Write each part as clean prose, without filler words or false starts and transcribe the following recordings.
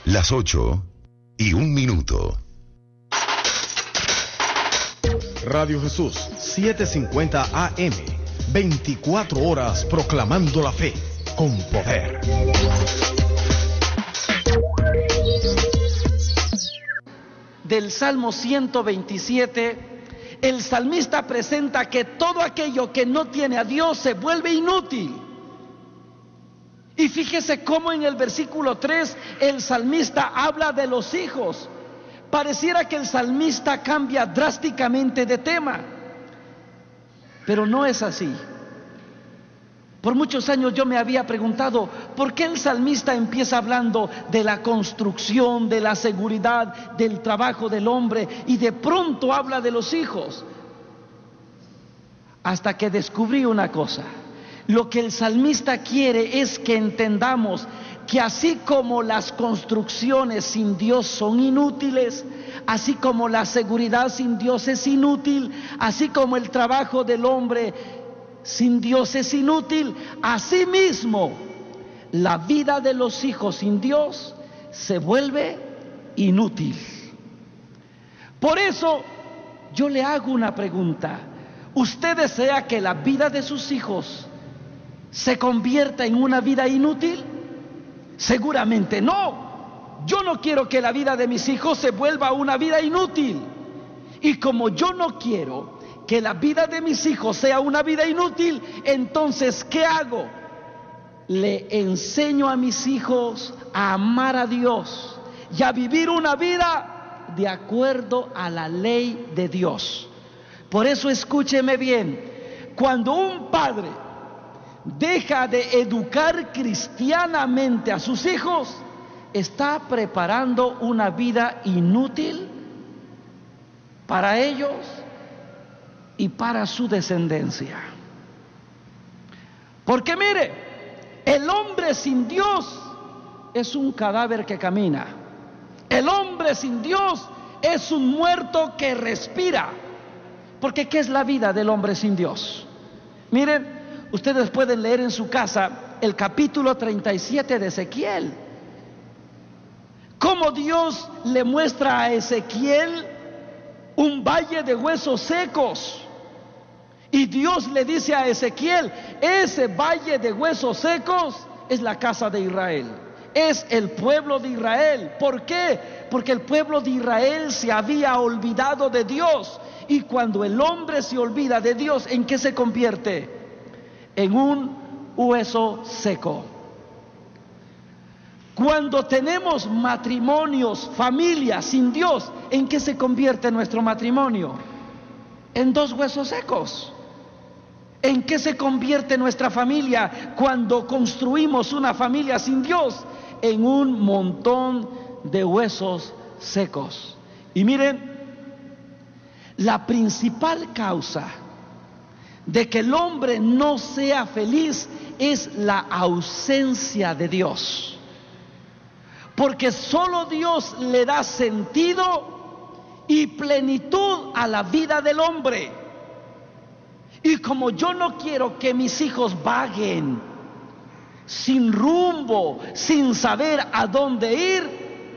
Las 8:01. Radio Jesús 750 AM, 24 horas proclamando la fe con poder. Del Salmo 127, el salmista presenta que todo aquello que no tiene a Dios se vuelve inútil. Y fíjese cómo en el versículo 3 el salmista habla de los hijos. Pareciera que el salmista cambia drásticamente de tema, pero no es así. Por muchos años yo me había preguntado, ¿por qué el salmista empieza hablando de la construcción, de la seguridad, del trabajo del hombre, y de pronto habla de los hijos? Hasta que descubrí una cosa. Lo que el salmista quiere es que entendamos que así como las construcciones sin Dios son inútiles, así como la seguridad sin Dios es inútil, así como el trabajo del hombre sin Dios es inútil, asimismo la vida de los hijos sin Dios se vuelve inútil. Por eso yo le hago una pregunta: ¿usted desea que la vida de sus hijos se convierta en una vida inútil? Seguramente no. Yo no quiero que la vida de mis hijos se vuelva una vida inútil. Y como yo no quiero que la vida de mis hijos sea una vida inútil, entonces ¿qué hago? Le enseño a mis hijos a amar a Dios y a vivir una vida de acuerdo a la ley de Dios. Por eso escúcheme bien: cuando un padre deja de educar cristianamente a sus hijos, está preparando una vida inútil para ellos y para su descendencia. Porque mire, el hombre sin Dios es un cadáver que camina. El hombre sin Dios es un muerto que respira. Porque ¿qué es la vida del hombre sin Dios? Miren, ustedes pueden leer en su casa el capítulo 37 de Ezequiel. Cómo Dios le muestra a Ezequiel un valle de huesos secos. Y Dios le dice a Ezequiel: ese valle de huesos secos es la casa de Israel, es el pueblo de Israel. ¿Por qué? Porque el pueblo de Israel se había olvidado de Dios. Y cuando el hombre se olvida de Dios, ¿en qué se convierte? En un hueso seco. Cuando tenemos matrimonios, familias sin Dios, ¿en qué se convierte nuestro matrimonio? En dos huesos secos. ¿En qué se convierte nuestra familia cuando construimos una familia sin Dios? En un montón de huesos secos. Y miren, la principal causa de que el hombre no sea feliz es la ausencia de Dios. Porque solo Dios le da sentido y plenitud a la vida del hombre. Y como yo no quiero que mis hijos vaguen sin rumbo, sin saber a dónde ir,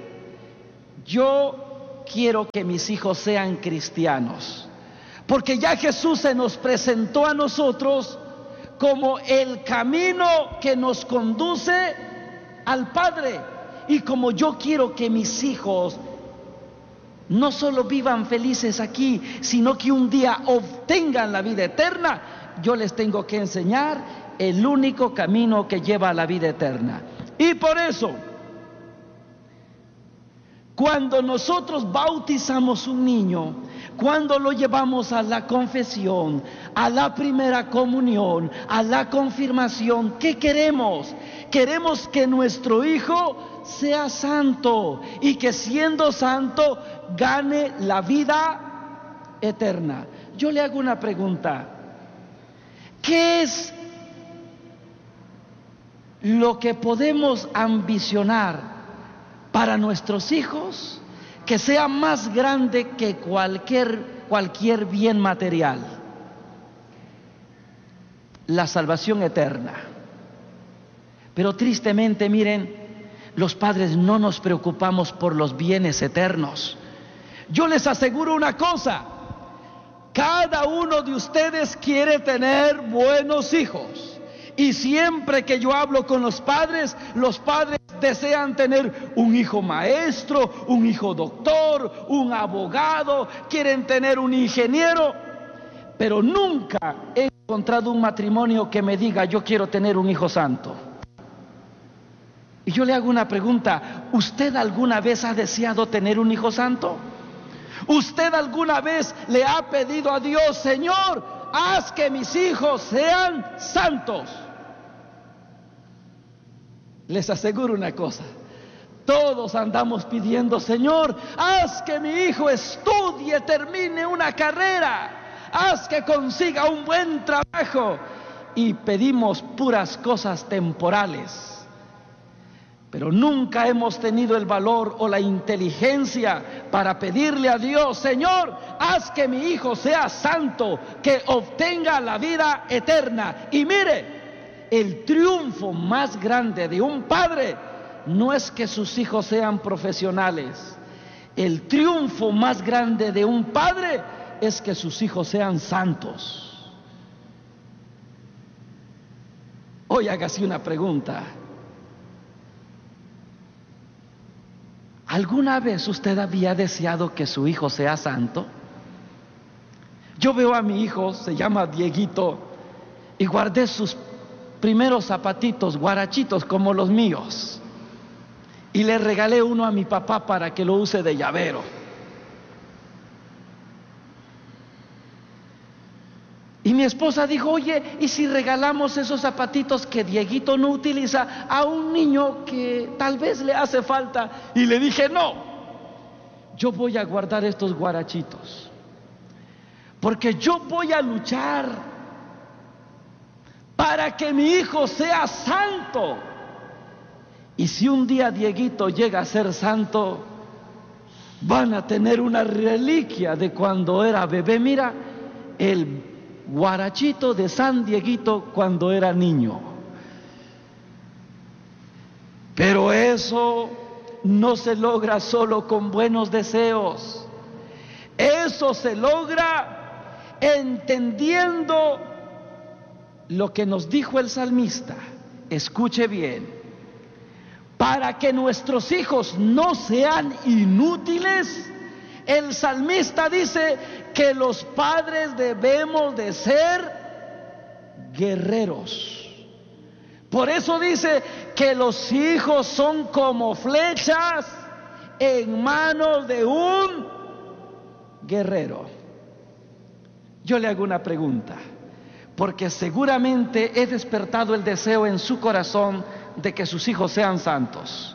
yo quiero que mis hijos sean cristianos. Porque ya Jesús se nos presentó a nosotros como el camino que nos conduce al Padre. Y como yo quiero que mis hijos no solo vivan felices aquí, sino que un día obtengan la vida eterna, yo les tengo que enseñar el único camino que lleva a la vida eterna. Y por eso, cuando nosotros bautizamos un niño, cuando lo llevamos a la confesión, a la primera comunión, a la confirmación, ¿qué queremos? Queremos que nuestro hijo sea santo y que siendo santo gane la vida eterna. Yo le hago una pregunta: ¿qué es lo que podemos ambicionar para nuestros hijos que sea más grande que cualquier bien material? La salvación eterna. Pero tristemente, miren, los padres no nos preocupamos por los bienes eternos. Yo les aseguro una cosa: cada uno de ustedes quiere tener buenos hijos. Y siempre que yo hablo con los padres desean tener un hijo maestro, un hijo doctor, un abogado, quieren tener un ingeniero. Pero nunca he encontrado un matrimonio que me diga: yo quiero tener un hijo santo. Y yo le hago una pregunta: ¿usted alguna vez ha deseado tener un hijo santo? ¿Usted alguna vez le ha pedido a Dios: Señor, haz que mis hijos sean santos? Les aseguro una cosa: todos andamos pidiendo: Señor, haz que mi hijo estudie, termine una carrera, haz que consiga un buen trabajo. Y pedimos puras cosas temporales. Pero nunca hemos tenido el valor o la inteligencia para pedirle a Dios: Señor, haz que mi hijo sea santo, que obtenga la vida eterna. Y mire, el triunfo más grande de un padre no es que sus hijos sean profesionales. El triunfo más grande de un padre es que sus hijos sean santos. Hoy hágase una pregunta: ¿alguna vez usted había deseado que su hijo sea santo? Yo veo a mi hijo, se llama Dieguito, y guardé sus primeros zapatitos, guarachitos como los míos, y le regalé uno a mi papá para que lo use de llavero. Y mi esposa dijo: oye, ¿y si regalamos esos zapatitos que Dieguito no utiliza a un niño que tal vez le hace falta? Y le dije: no, yo voy a guardar estos guarachitos, porque yo voy a luchar para que mi hijo sea santo. Y si un día Dieguito llega a ser santo, van a tener una reliquia de cuando era bebé. Mira, el guarachito de San Dieguito cuando era niño. Pero eso no se logra solo con buenos deseos. Eso se logra entendiendo lo que nos dijo el salmista. Escuche bien: para que nuestros hijos no sean inútiles, el salmista dice que los padres debemos de ser guerreros. Por eso dice que los hijos son como flechas en manos de un guerrero. Yo le hago una pregunta, porque seguramente he despertado el deseo en su corazón de que sus hijos sean santos.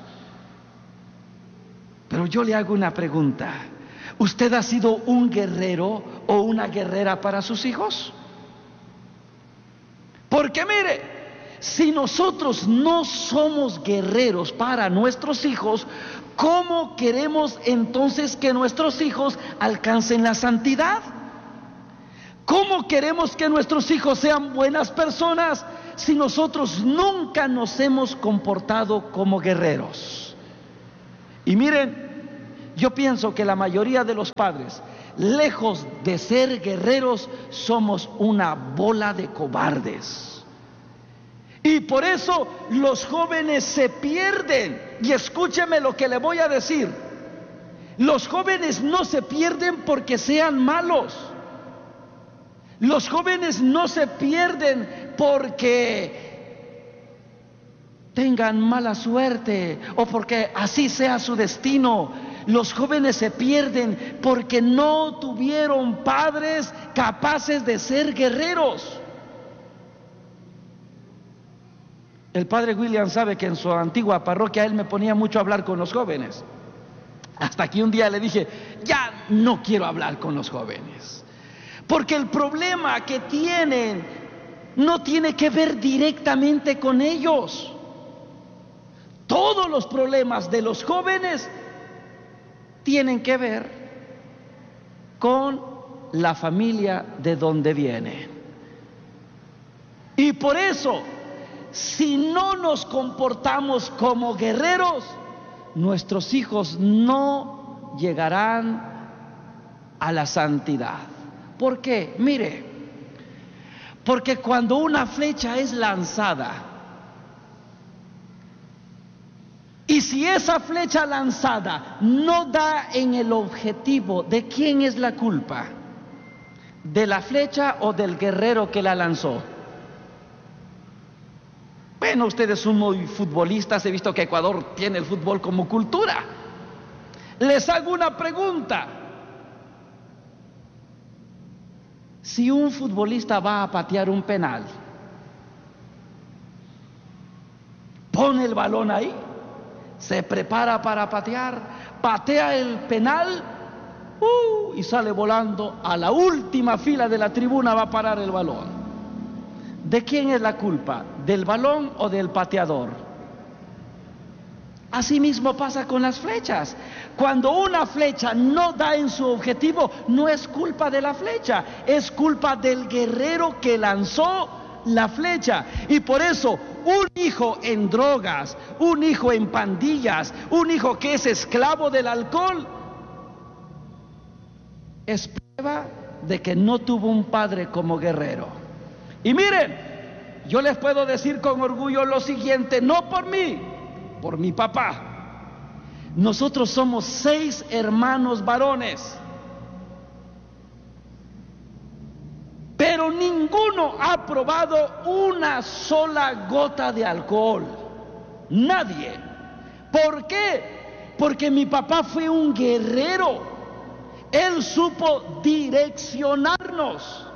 Pero yo le hago una pregunta: ¿usted ha sido un guerrero o una guerrera para sus hijos? Porque mire, si nosotros no somos guerreros para nuestros hijos, ¿cómo queremos entonces que nuestros hijos alcancen la santidad? ¿Cómo queremos que nuestros hijos sean buenas personas si nosotros nunca nos hemos comportado como guerreros? Y miren, yo pienso que la mayoría de los padres, lejos de ser guerreros, somos una bola de cobardes. Y por eso los jóvenes se pierden. Y escúcheme lo que le voy a decir: los jóvenes no se pierden porque sean malos. Los jóvenes no se pierden porque tengan mala suerte o porque así sea su destino. Los jóvenes se pierden porque no tuvieron padres capaces de ser guerreros. El padre William sabe que en su antigua parroquia él me ponía mucho a hablar con los jóvenes. Hasta que un día le dije: ya no quiero hablar con los jóvenes. Porque el problema que tienen no tiene que ver directamente con ellos. Todos los problemas de los jóvenes tienen que ver con la familia de donde vienen. Y por eso, si no nos comportamos como guerreros, nuestros hijos no llegarán a la santidad. ¿Por qué? Mire, porque cuando una flecha es lanzada, y si esa flecha lanzada no da en el objetivo, ¿de quién es la culpa? ¿De la flecha o del guerrero que la lanzó? Bueno, ustedes son muy futbolistas, he visto que Ecuador tiene el fútbol como cultura. Les hago una pregunta. Si un futbolista va a patear un penal, pone el balón ahí, se prepara para patear, patea el penal y sale volando a la última fila de la tribuna, va a parar el balón. ¿De quién es la culpa? ¿Del balón o del pateador? Así mismo pasa con las flechas. Cuando una flecha no da en su objetivo, no es culpa de la flecha, es culpa del guerrero que lanzó la flecha. Y por eso un hijo en drogas, un hijo en pandillas, un hijo que es esclavo del alcohol, es prueba de que no tuvo un padre como guerrero. Y miren, yo les puedo decir con orgullo lo siguiente, no por mí, por mi papá. Nosotros somos 6 hermanos varones, pero ninguno ha probado una sola gota de alcohol. Nadie. ¿Por qué? Porque mi papá fue un guerrero. Él supo direccionarnos.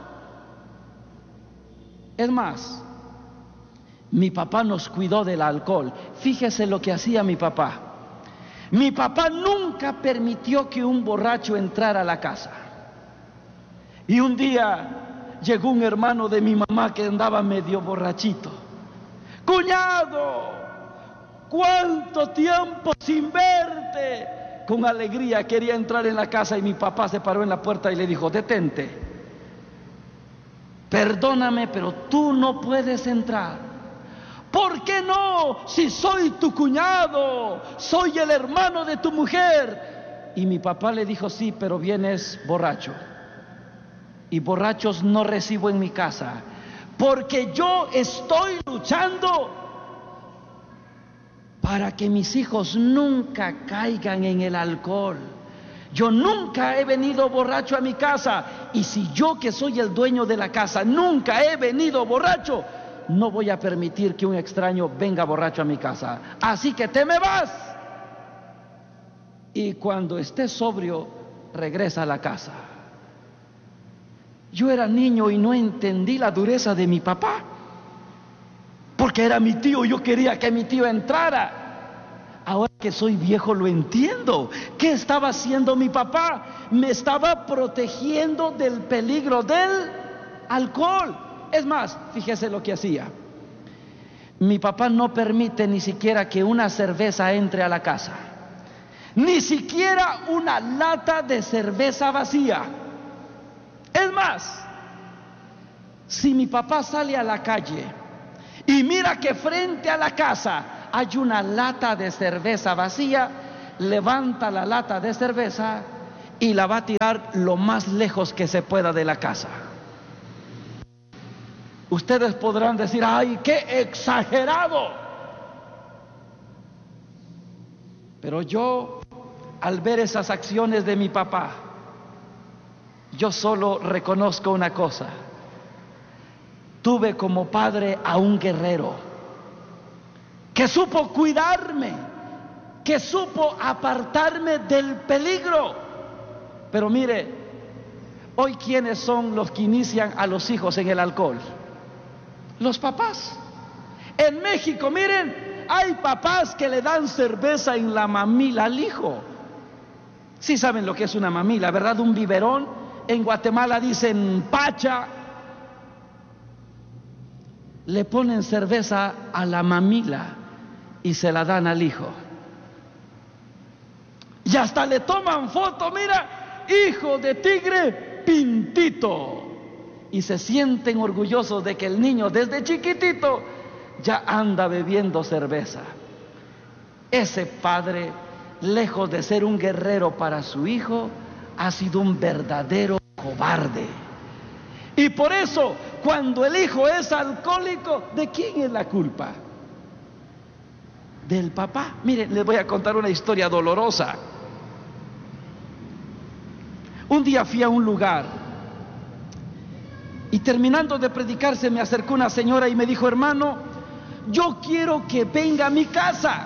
Es más, mi papá nos cuidó del alcohol. Fíjese lo que hacía mi papá. Mi papá nunca permitió que un borracho entrara a la casa. Y un día llegó un hermano de mi mamá que andaba medio borrachito. ¡Cuñado! ¿Cuánto tiempo sin verte? Con alegría quería entrar en la casa y mi papá se paró en la puerta y le dijo: detente. Perdóname, pero tú no puedes entrar. ¿Por qué no? Si soy tu cuñado, soy el hermano de tu mujer. Y mi papá le dijo: sí, pero vienes borracho. Y borrachos no recibo en mi casa, porque yo estoy luchando para que mis hijos nunca caigan en el alcohol. Yo nunca he venido borracho a mi casa, y si yo, que soy el dueño de la casa, nunca he venido borracho, no voy a permitir que un extraño venga borracho a mi casa. Así que te me vas. Y cuando estés sobrio, regresa a la casa. Yo era niño y no entendí la dureza de mi papá, porque era mi tío, yo quería que mi tío entrara. Ahora que soy viejo lo entiendo. ¿Qué estaba haciendo mi papá? Me estaba protegiendo del peligro del alcohol. Es más, fíjese lo que hacía. Mi papá no permite ni siquiera que una cerveza entre a la casa, ni siquiera una lata de cerveza vacía. Es más, si mi papá sale a la calle y mira que frente a la casa hay una lata de cerveza vacía, levanta la lata de cerveza y la va a tirar lo más lejos que se pueda de la casa. Ustedes podrán decir: ¡ay, qué exagerado! Pero yo, al ver esas acciones de mi papá, yo solo reconozco una cosa: tuve como padre a un guerrero que supo cuidarme, que supo apartarme del peligro. Pero mire, hoy ¿quiénes son los que inician a los hijos en el alcohol? Los papás. En México, miren, hay papás que le dan cerveza en la mamila al hijo. Sí saben lo que es una mamila, ¿verdad? Un biberón. En Guatemala dicen pacha. Le ponen cerveza a la mamila y se la dan al hijo. Y hasta le toman foto, mira, hijo de tigre pintito. Y se sienten orgullosos de que el niño desde chiquitito ya anda bebiendo cerveza. Ese padre lejos de ser un guerrero para su hijo, ha sido un verdadero cobarde. Y por eso, cuando el hijo es alcohólico, ¿de quién es la culpa? Del papá. Miren, les voy a contar una historia dolorosa. Un día fui a un lugar y terminando de predicar se me acercó una señora y me dijo: hermano, yo quiero que venga a mi casa.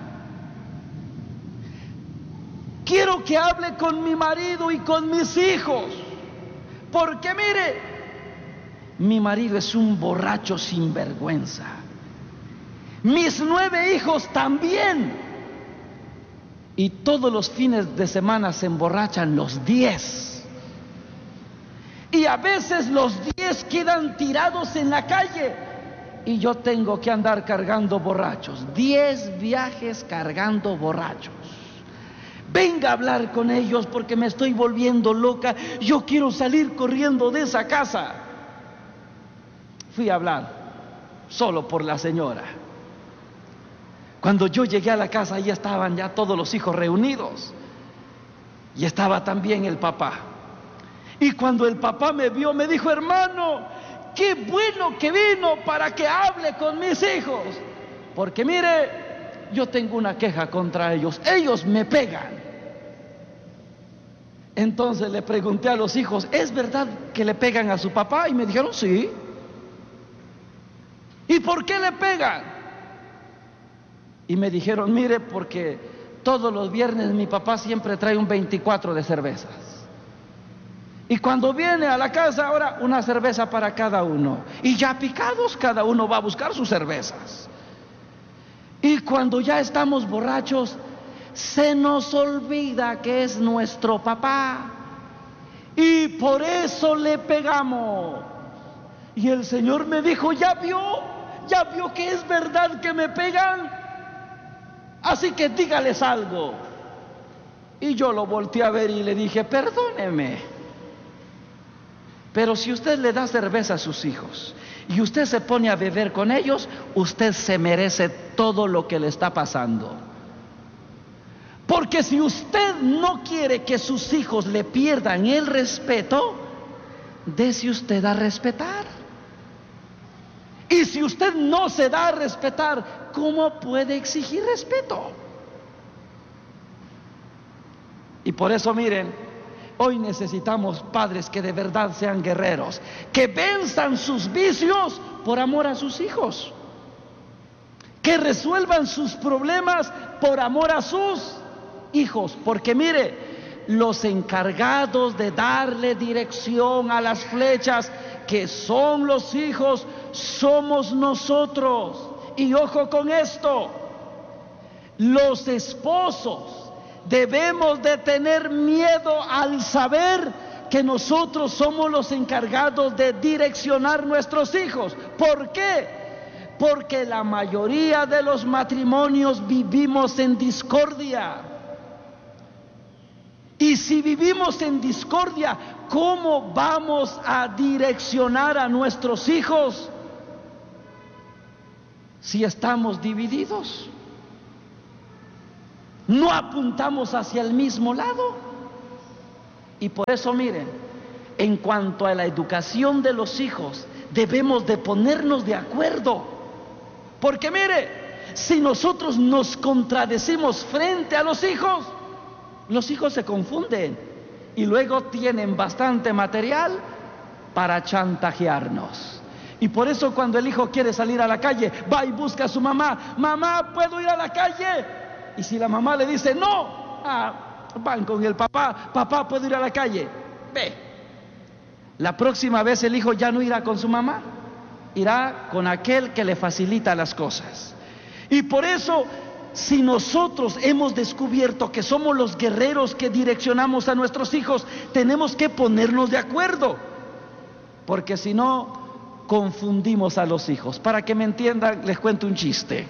Quiero que hable con mi marido y con mis hijos. Porque mire, mi marido es un borracho sinvergüenza. Mis 9 hijos también. Y todos los fines de semana se emborrachan los 10. Y a veces los 10 quedan tirados en la calle. Y yo tengo que andar cargando borrachos. 10 viajes cargando borrachos. Venga a hablar con ellos porque me estoy volviendo loca. Yo quiero salir corriendo de esa casa. Fui a hablar solo por la señora. Cuando yo llegué a la casa, ahí estaban ya todos los hijos reunidos. Y estaba también el papá. Y cuando el papá me vio, me dijo: hermano, qué bueno que vino para que hable con mis hijos. Porque mire, yo tengo una queja contra ellos. Ellos me pegan. Entonces le pregunté a los hijos: ¿es verdad que le pegan a su papá? Y me dijeron: sí. ¿Y por qué le pegan? Y me dijeron: mire, porque todos los viernes mi papá siempre trae un 24 de cervezas. Y cuando viene a la casa, ahora una cerveza para cada uno. Y ya picados, cada uno va a buscar sus cervezas. Y cuando ya estamos borrachos, se nos olvida que es nuestro papá. Y por eso le pegamos. Y el Señor me dijo: ya vio que es verdad que me pegan. Así que dígales algo. Y yo lo volteé a ver y le dije: perdóneme, pero si usted le da cerveza a sus hijos y usted se pone a beber con ellos, usted se merece todo lo que le está pasando. Porque si usted no quiere que sus hijos le pierdan el respeto, dése usted a respetar. Y si usted no se da a respetar, ¿cómo puede exigir respeto? Y por eso, miren, hoy necesitamos padres que de verdad sean guerreros, que venzan sus vicios por amor a sus hijos, que resuelvan sus problemas por amor a sus hijos. Porque mire, los encargados de darle dirección a las flechas, que son los hijos, somos nosotros. Y ojo con esto, los esposos debemos de tener miedo al saber que nosotros somos los encargados de direccionar nuestros hijos. ¿Por qué? Porque la mayoría de los matrimonios vivimos en discordia. Y si vivimos en discordia, ¿cómo vamos a direccionar a nuestros hijos si estamos divididos? No apuntamos hacia el mismo lado. Y por eso, miren, en cuanto a la educación de los hijos, debemos de ponernos de acuerdo. Porque mire, si nosotros nos contradecimos frente a los hijos se confunden y luego tienen bastante material para chantajearnos. Y por eso cuando el hijo quiere salir a la calle, va y busca a su mamá: mamá, ¿puedo ir a la calle? Y si la mamá le dice no, van con el papá: papá, ¿puedo ir a la calle? Ve, la próxima vez el hijo ya no irá con su mamá, irá con aquel que le facilita las cosas. Y por eso, si nosotros hemos descubierto que somos los guerreros que direccionamos a nuestros hijos, tenemos que ponernos de acuerdo, porque si no, confundimos a los hijos. Para que me entiendan, les cuento un chiste.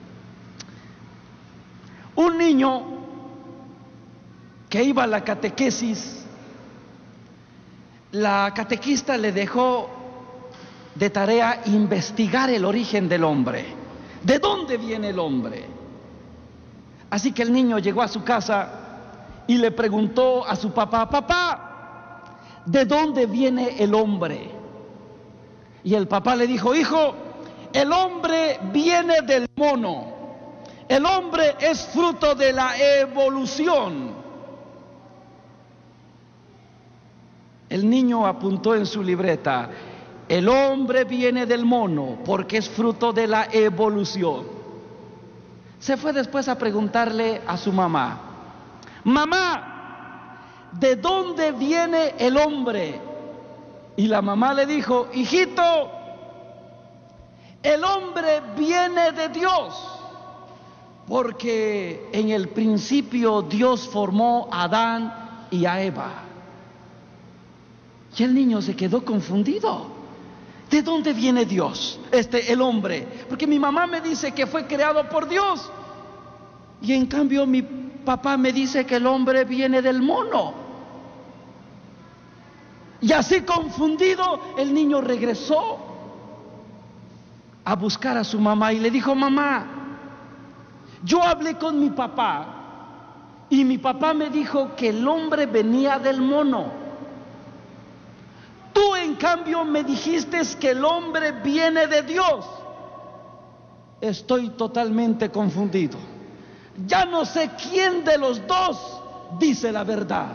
Un niño que iba a la catequesis, la catequista le dejó de tarea investigar el origen del hombre. ¿De dónde viene el hombre? Así que el niño llegó a su casa y le preguntó a su papá: papá, ¿de dónde viene el hombre? Y el papá le dijo: hijo, el hombre viene del mono. El hombre es fruto de la evolución. El niño apuntó en su libreta: el hombre viene del mono porque es fruto de la evolución. Se fue después a preguntarle a su mamá: mamá, ¿de dónde viene el hombre? Y la mamá le dijo: hijito, el hombre viene de Dios, porque en el principio Dios formó a Adán y a Eva. Y el niño se quedó confundido. ¿De dónde viene Dios? El hombre. Porque mi mamá me dice que fue creado por Dios. Y en cambio mi papá me dice que el hombre viene del mono. Y así confundido, el niño regresó a buscar a su mamá y le dijo: mamá, yo hablé con mi papá y mi papá me dijo que el hombre venía del mono. Tú en cambio me dijiste que el hombre viene de Dios. Estoy totalmente confundido. Ya no sé quién de los dos dice la verdad.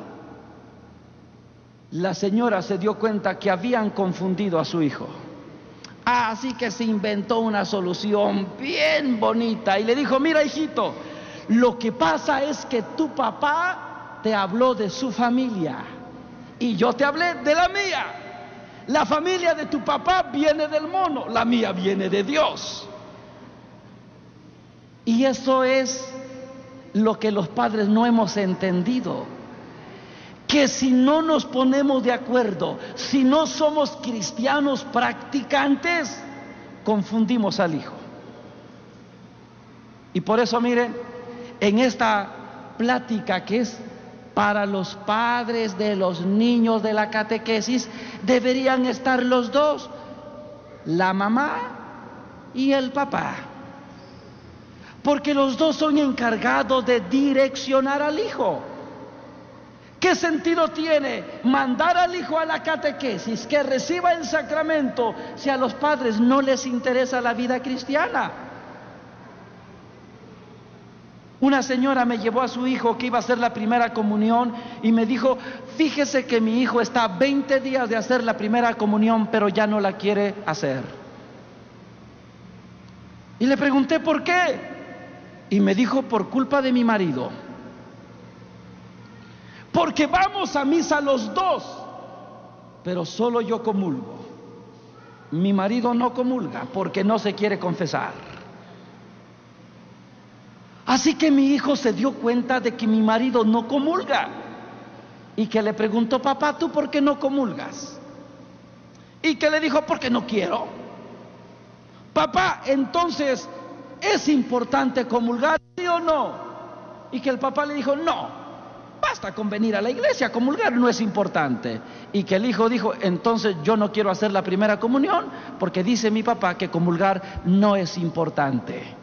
La señora se dio cuenta que habían confundido a su hijo. Así que se inventó una solución bien bonita y le dijo: mira, hijito, lo que pasa es que tu papá te habló de su familia y yo te hablé de la mía. La familia de tu papá viene del mono, la mía viene de Dios. Y eso es lo que los padres no hemos entendido, que si no nos ponemos de acuerdo, si no somos cristianos practicantes, confundimos al hijo. Y por eso miren, en esta plática que es para los padres de los niños de la catequesis, deberían estar los dos, la mamá y el papá, porque los dos son encargados de direccionar al hijo. ¿Qué sentido tiene mandar al hijo a la catequesis, que reciba el sacramento, si a los padres no les interesa la vida cristiana? Una señora me llevó a su hijo que iba a hacer la primera comunión y me dijo: fíjese que mi hijo está a 20 días de hacer la primera comunión, pero ya no la quiere hacer. Y le pregunté por qué, y me dijo: por culpa de mi marido. Porque vamos a misa los dos, pero solo yo comulgo. Mi marido no comulga porque no se quiere confesar. Así que mi hijo se dio cuenta de que mi marido no comulga y que le preguntó: papá, ¿tú por qué no comulgas? Y que le dijo: porque no quiero. Papá, entonces, ¿es importante comulgar, sí o no? Y que el papá le dijo: no, basta con venir a la iglesia, comulgar no es importante. Y que el hijo dijo: entonces yo no quiero hacer la primera comunión porque dice mi papá que comulgar no es importante.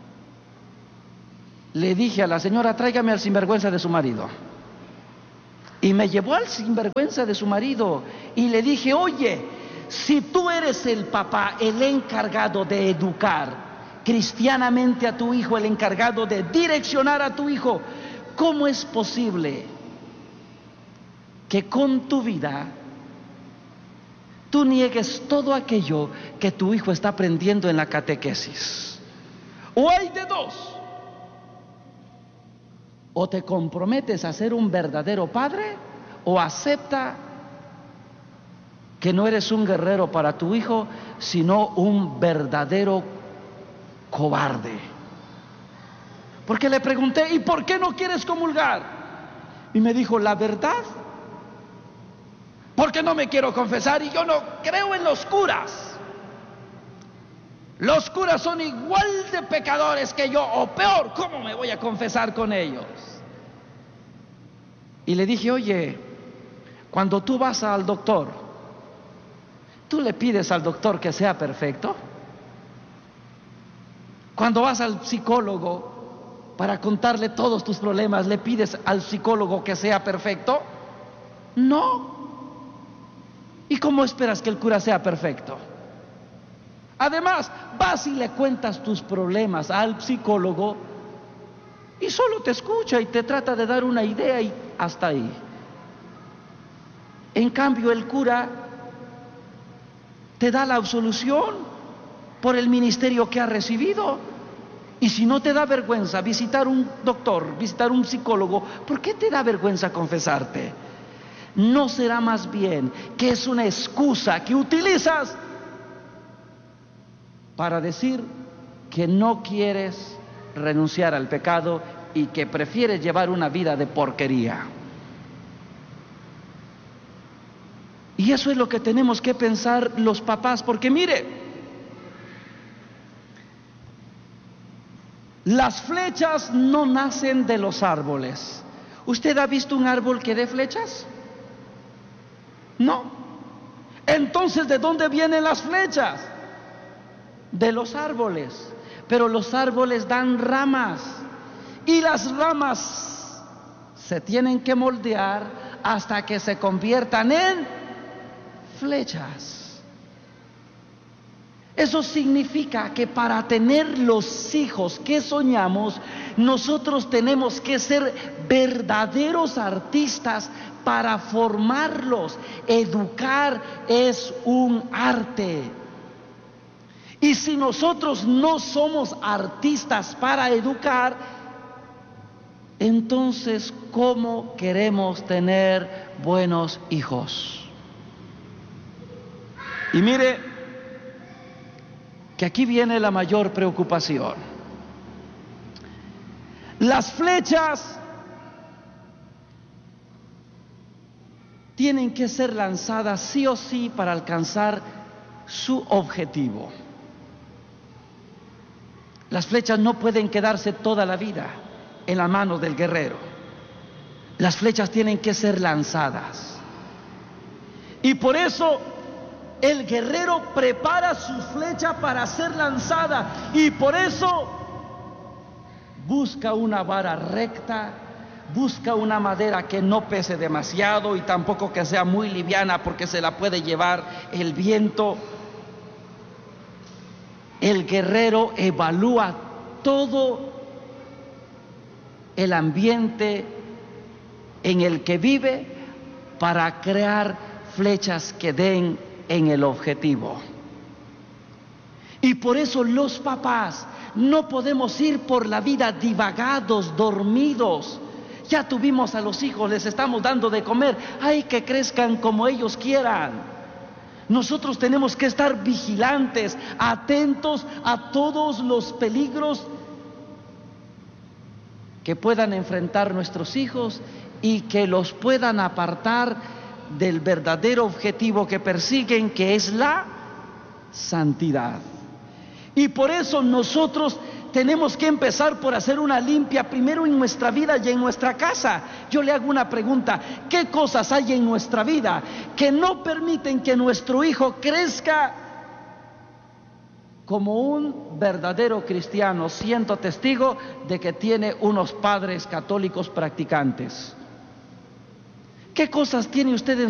Le dije a la señora: tráigame al sinvergüenza de su marido. Y me llevó al sinvergüenza de su marido y le dije: oye, si tú eres el papá, el encargado de educar cristianamente a tu hijo, el encargado de direccionar a tu hijo, ¿cómo es posible que con tu vida tú niegues todo aquello que tu hijo está aprendiendo en la catequesis? O hay de dos: o te comprometes a ser un verdadero padre, o acepta que no eres un guerrero para tu hijo, sino un verdadero cobarde. Porque le pregunté: ¿y por qué no quieres comulgar? Y me dijo: la verdad, porque no me quiero confesar y yo no creo en los curas. Los curas son igual de pecadores que yo, o peor, ¿cómo me voy a confesar con ellos? Y le dije: oye, cuando tú vas al doctor, ¿tú le pides al doctor que sea perfecto? Cuando vas al psicólogo, para contarle todos tus problemas, le pides al psicólogo que sea perfecto? No. ¿Y cómo esperas que el cura sea perfecto? Además, vas y le cuentas tus problemas al psicólogo y solo te escucha y te trata de dar una idea y hasta ahí. En cambio, el cura te da la absolución por el ministerio que ha recibido. Y si no te da vergüenza visitar un doctor, visitar un psicólogo, ¿por qué te da vergüenza confesarte? ¿No será más bien que es una excusa que utilizas para decir que no quieres renunciar al pecado y que prefieres llevar una vida de porquería? Y eso es lo que tenemos que pensar los papás, porque mire, las flechas no nacen de los árboles. ¿Usted ha visto un árbol que dé flechas? No. Entonces, ¿de dónde vienen las flechas? De los árboles. Pero los árboles dan ramas y las ramas se tienen que moldear hasta que se conviertan en flechas. Eso significa que para tener los hijos que soñamos, nosotros tenemos que ser verdaderos artistas para formarlos. Educar es un arte. Y si nosotros no somos artistas para educar, entonces, ¿cómo queremos tener buenos hijos? Y mire, que aquí viene la mayor preocupación. Las flechas tienen que ser lanzadas sí o sí para alcanzar su objetivo. Las flechas no pueden quedarse toda la vida en la mano del guerrero. Las flechas tienen que ser lanzadas. Y por eso el guerrero prepara su flecha para ser lanzada, y por eso busca una vara recta, busca una madera que no pese demasiado y tampoco que sea muy liviana porque se la puede llevar el viento. El guerrero evalúa todo el ambiente en el que vive para crear flechas que den en el objetivo. Y por eso los papás no podemos ir por la vida divagados, dormidos. Ya tuvimos a los hijos, les estamos dando de comer, hay que crezcan como ellos quieran. Nosotros tenemos que estar vigilantes, atentos a todos los peligros que puedan enfrentar nuestros hijos y que los puedan apartar del verdadero objetivo que persiguen, que es la santidad. Y por eso nosotros tenemos que empezar por hacer una limpia primero en nuestra vida y en nuestra casa. Yo le hago una pregunta: ¿qué cosas hay en nuestra vida que no permiten que nuestro hijo crezca como un verdadero cristiano, siendo testigo de que tiene unos padres católicos practicantes? ¿Qué cosas tiene usted en